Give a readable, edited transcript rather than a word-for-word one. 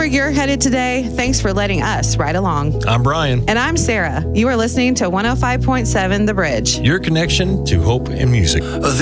wherever you're headed today, thanks for letting us ride along. I'm Brian. And I'm Sarah. You are listening to 105.7 The Bridge. Your connection to hope and music.